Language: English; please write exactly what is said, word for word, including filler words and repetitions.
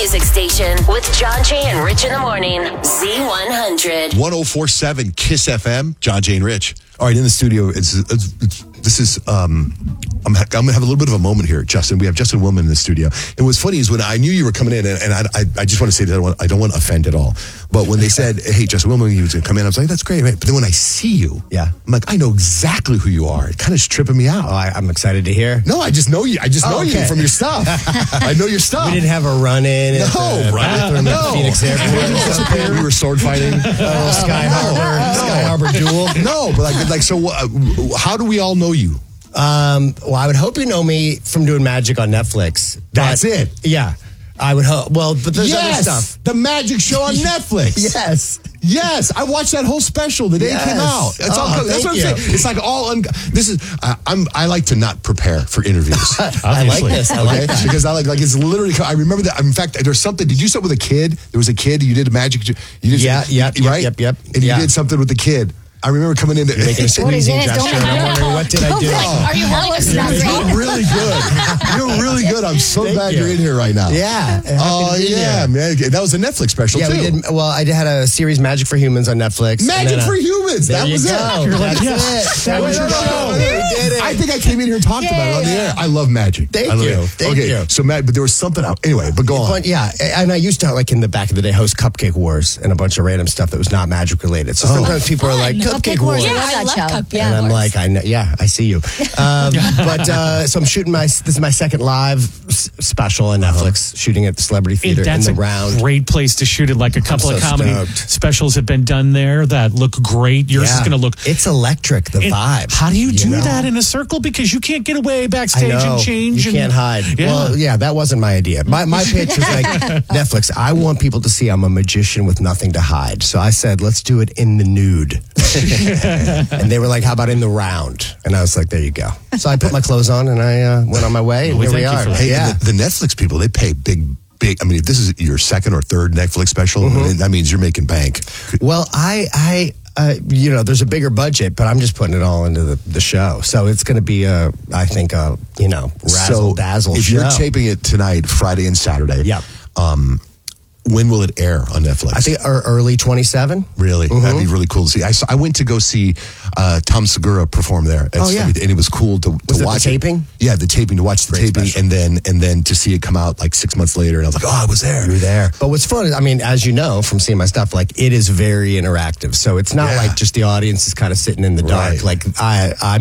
music station with John Jay and Rich in the morning. Z one hundred. one oh four point seven Kiss F M. John Jay and Rich. All right, in the studio, it's, it's, it's this is, um, I'm, I'm going to have a little bit of a moment here, Justin. We have Justin Willman in the studio. And what's funny is when I knew you were coming in, and, and I, I, I just want to say that I don't, want, I don't want to offend at all. But when they said, hey, Justin Willman, you was going to come in, I was like, that's great. Right? But then when I see you, yeah, I'm like, I know exactly who you are. It kind of is tripping me out. Oh, I, I'm excited to hear. No, I just know you. I just oh, know okay. you from your stuff. I know your stuff. We didn't have a run-in. No, run-in. No. Phoenix Airport. We were sword fighting. Oh, Sky Harbor. No. Sky Harbor duel. No, but like, like so uh, how do we all know you? Um, well, I would hope you know me from doing magic on Netflix. That's but, it. Yeah. I would hope. Well, but there's yes, other stuff. The magic show on Netflix. Yes. Yes, I watched that whole special the day yes. it came out. It's oh, all, that's what I'm you. saying. It's like all. Un- this is. Uh, I'm. I like to not prepare for interviews. I like this. I like that because I like. Like it's literally. I remember that. In fact, there's something. Did you do something with a kid? There was a kid. You did a magic. You did. Yeah. Yeah. Right. Yep. Yep. And you yeah. did something with the kid. I remember coming in. You're making a squeezing gesture, and I'm wondering what did I do? Are you holding a snap? You're really good. You're really good. I'm so Thank glad you. you're in here right now. Yeah. Oh yeah, man. That was a Netflix special yeah, too. We did, well, I had a series, Magic for Humans, on Netflix. Magic for uh, Humans. There That you was go. it. You're like, That's yes. it. That was your show. We did it. I think I came in here and talked yeah, about it on the yeah. air. I love magic. Thank I love you. It. Thank okay, you. so Matt, but there was something out. Anyway, but go on. But yeah, and I used to, like in the back of the day, host Cupcake Wars and a bunch of random stuff that was not magic related. So Oh. sometimes people are like, Cupcake, Wars. Yeah, I I love love that show. Cup. And I'm like, I know, yeah, I see you. Um, but uh, so I'm shooting my, this is my second live s- special on Netflix, shooting at the Celebrity Theater in That's the a round. great place to shoot it. Like a couple so of comedy stoked. specials have been done there that look great. Yours is Yeah. going to look. It's electric, the And vibe. How do you do know? that in a circle? Because you can't get away I backstage know. and change. You and, can't hide. Yeah. Well, yeah, that wasn't my idea. My my pitch was like, Netflix, I want people to see I'm a magician with nothing to hide. So I said, let's do it in the nude. And they were like, how about in the round? And I was like, there you go. So I put my clothes on and I uh, went on my way. And Well, here we thank you are. for that. Hey, yeah. the, the Netflix people, they pay big, big. I mean, if this is your second or third Netflix special, Mm-hmm. that means you're making bank. Well, I, I, uh, you know, there's a bigger budget, but I'm just putting it all into the, the show. So it's going to be a, I think, a, you know, razzle So dazzle if show. you're taping it tonight, Friday and Saturday, Yep. um, when will it air on Netflix? I think er- early twenty-seven. Really, that'd be really cool to see. I, saw, I went to go see uh, Tom Segura perform there, at Oh, yeah. Celebrity, and it was cool to, to Was it the watch taping? Yeah, the taping to watch the Great taping, special. and then and then to see it come out like six months later, and I was like, oh, I was there. You were there. But what's fun is, I mean, as you know from seeing my stuff, like it is very interactive. So it's not Yeah. like just the audience is kind of sitting in the dark. Right. Like I, I